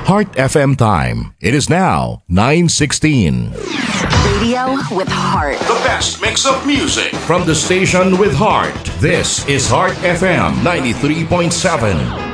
Heart FM time. It is now 9:16. Radio with heart. The best mix of music from the station with heart. This is Heart FM 93.7.